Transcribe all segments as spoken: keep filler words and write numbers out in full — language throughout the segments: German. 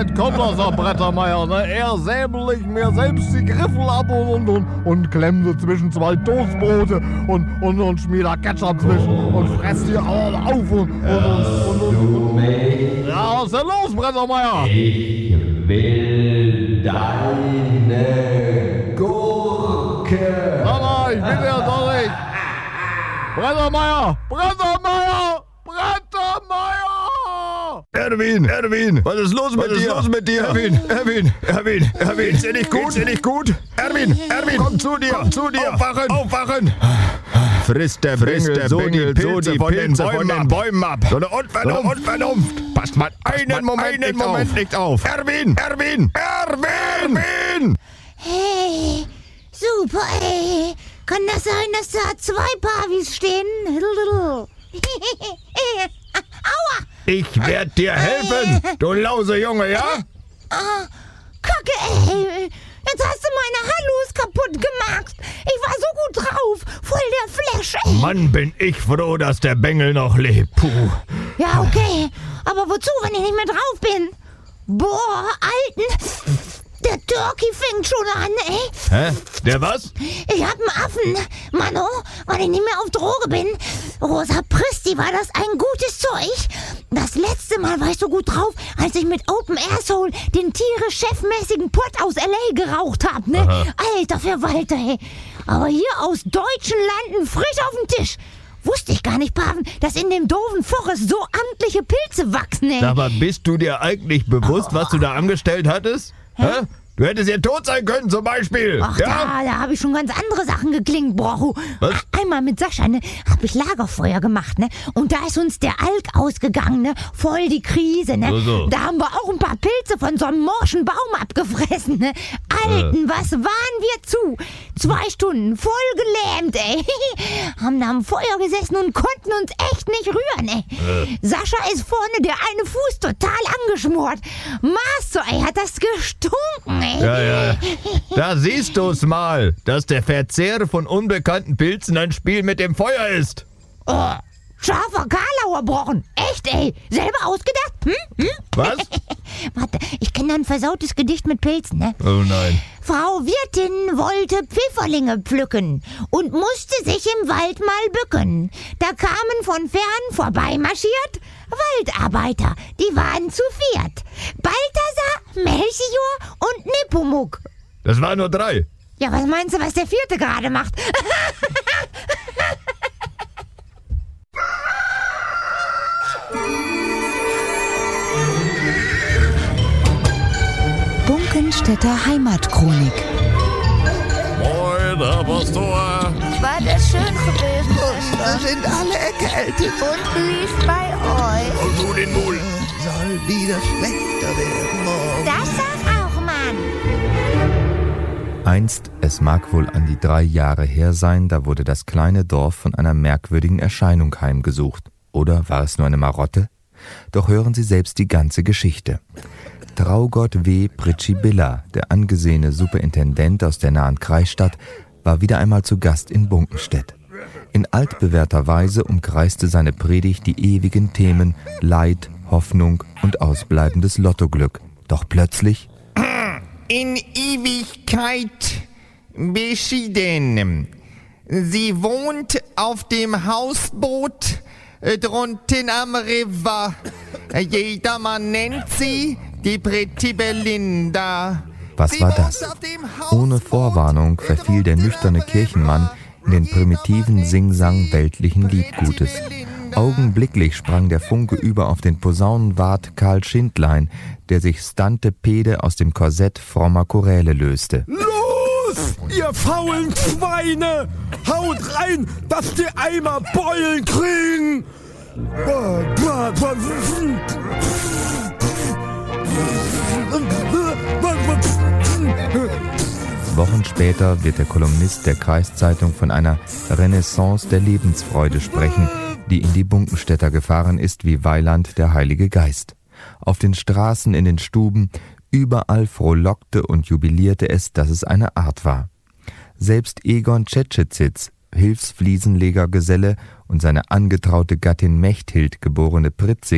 Zeit kommt das, Herr Brettermeier. Ne? Er säbelig mir selbst die Griffel ab und, und, und klemmt sie zwischen zwei Toastbrote und, und, und schmiert da Ketchup zwischen und fresst die alle auf und, und, und, und, und, und. Ja, was ist denn los, Brettermeier? Ich will deine Gurke. Mama, ich bin ja doch nicht. Brettermeier! Brettermeier! Brettermeier! Erwin, Erwin, was ist los mit Was ist dir? los mit dir? Erwin, Erwin, Erwin, Erwin, Geht's dir nicht gut? Geht's dir nicht gut? Erwin, Erwin, Komm zu dir! komm zu dir! Aufwachen! Aufwachen! Frisst der Frisst Bengel der so Bengel die so Pilze die von den Pilze von Bäumen den ab. Bäumen ab. So eine Unvernunft! Unvernunft. Passt mal Einen einen Moment, Moment, einen nicht Moment auf. nicht auf. Erwin, Erwin, Erwin, Erwin! Hey, super, ey. Kann das sein, dass da zwei Pavis stehen? Aua! Ich werd dir helfen, du lause Junge, ja? Ah, Kacke, ey. Jetzt hast du meine Hallus kaputt gemacht. Ich war so gut drauf. Voll der Flash, ey. Mann, bin ich froh, dass der Bengel noch lebt. Puh. Ja, okay. Aber wozu, wenn ich nicht mehr drauf bin? Boah, Alten. Der Turkey fängt schon an, ey. Hä? Der was? Ich hab einen Affen. Mano, weil ich nicht mehr auf Droge bin. Rosa Pristi, war das ein gutes Zeug. Das letzte Mal war ich so gut drauf, als ich mit Open Airsoul den Tiere-chefmäßigen Pott aus L A geraucht hab, ne? Aha. Alter Verwalter, ey. Aber hier aus deutschen Landen frisch auf dem Tisch. Wusste ich gar nicht, Paven, dass in dem doofen Forest so amtliche Pilze wachsen, ey. Aber bist du dir eigentlich bewusst, was du da angestellt hattest? Hä? Du hättest ja tot sein können, zum Beispiel. Ach, ja? da, da habe ich schon ganz andere Sachen geklingt, Brochu. Was? Einmal mit Sascha, ne, habe ich Lagerfeuer gemacht, ne? Und da ist uns der Alk ausgegangen, ne? Voll die Krise, ne? So, so. Da haben wir auch ein paar Pilze von so einem morschen Baum abgefressen, ne? Alten, was waren wir zu? Zwei Stunden, voll gelähmt, ey. Haben da am Feuer gesessen und konnten uns echt nicht rühren, ey. Äh. Sascha ist vorne, der eine Fuß total angeschmort. Master, ey, hat das gestunken, ey. Ja, ja. Da siehst du's mal, dass der Verzehr von unbekannten Pilzen ein Spiel mit dem Feuer ist. Oh, scharfer Karlauer Brochen. Echt, ey. Selber ausgedacht? Hm? Hm? Was? Warte, ich kenne ein versautes Gedicht mit Pilzen, ne? Oh nein. Frau Wirtin wollte Pfifferlinge pflücken und musste sich im Wald mal bücken. Da kamen von fern vorbeimarschiert Waldarbeiter, die waren zu viert. Balthasar, Melchior und Nepomuk. Das waren nur drei. Ja, was meinst du, was der vierte gerade macht? Bunkenstädter Heimatchronik. Moin, Herr Pastor. War das schön gewesen? Da sind alle erkältet. Und wie ist bei euch? Und du den Mul. Soll wieder schlechter werden morgen. Das sag auch, Mann. Einst, es mag wohl an die drei Jahre her sein, da wurde das kleine Dorf von einer merkwürdigen Erscheinung heimgesucht. Oder war es nur eine Marotte? Doch hören Sie selbst die ganze Geschichte. Traugott W. Pritschibilla, der angesehene Superintendent aus der nahen Kreisstadt, war wieder einmal zu Gast in Bunkenstedt. In altbewährter Weise umkreiste seine Predigt die ewigen Themen Leid, Hoffnung und ausbleibendes Lottoglück. Doch plötzlich... In Ewigkeit beschieden. Sie wohnt auf dem Hausboot äh, drunten am River. Jedermann nennt sie die Pretty Belinda. Was war das? Ohne Vorwarnung verfiel der nüchterne Kirchenmann in den primitiven Singsang weltlichen Liedgutes. Augenblicklich sprang der Funke über auf den Posaunenwart Karl Schindlein, der sich Stantepede aus dem Korsett frommer Choräle löste. Los, ihr faulen Schweine! Haut rein, dass die Eimer Beulen kriegen! Wochen später wird der Kolumnist der Kreiszeitung von einer Renaissance der Lebensfreude sprechen, die in die Bunkenstädter gefahren ist wie Weiland der Heilige Geist. Auf den Straßen, in den Stuben, überall frohlockte und jubilierte es, dass es eine Art war. Selbst Egon Tschetschezitz, Hilfsfliesenlegergeselle, und seine angetraute Gattin Mechthild, geborene Pritzig,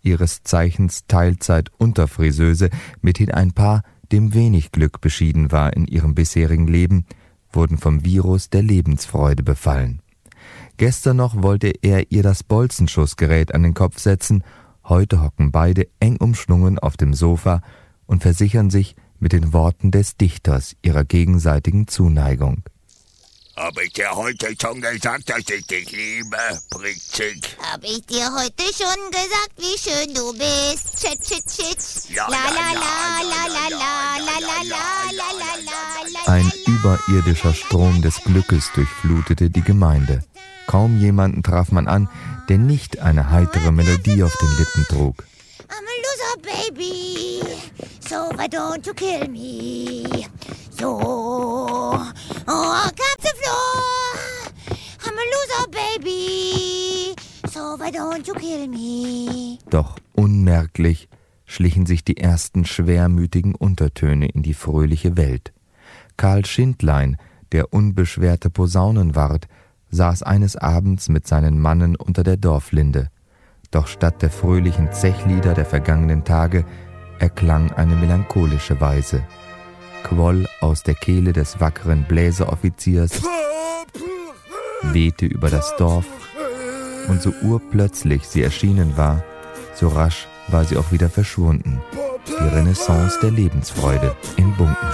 ihres Zeichens Teilzeit-Unterfriseuse, mithin ein Paar, dem wenig Glück beschieden war in ihrem bisherigen Leben, wurden vom Virus der Lebensfreude befallen. Gestern noch wollte er ihr das Bolzenschussgerät an den Kopf setzen, heute hocken beide eng umschlungen auf dem Sofa und versichern sich mit den Worten des Dichters ihrer gegenseitigen Zuneigung. Hab ich dir heute schon gesagt, dass ich dich liebe, Brickzick? Hab ich dir heute schon gesagt, wie schön du bist? Tschit, tschit, tschit. La, la, la, la, la, la, la, la, la, la, la, la. Ein überirdischer Strom des Glückes durchflutete die Gemeinde. Kaum jemanden traf man an, der nicht eine heitere Melodie auf den Lippen trug. I'm a loser, baby, so why don't you kill me? So, oh, come to floor. I'm a loser, baby, so why don't you kill me? Doch unmerklich schlichen sich die ersten schwermütigen Untertöne in die fröhliche Welt. Karl Schindlein, der unbeschwerte Posaunenwart, saß eines Abends mit seinen Mannen unter der Dorflinde. Doch statt der fröhlichen Zechlieder der vergangenen Tage erklang eine melancholische Weise. Quoll aus der Kehle des wackeren Bläseroffiziers, wehte über das Dorf, und so urplötzlich sie erschienen war, so rasch war sie auch wieder verschwunden. Die Renaissance der Lebensfreude in Bunken.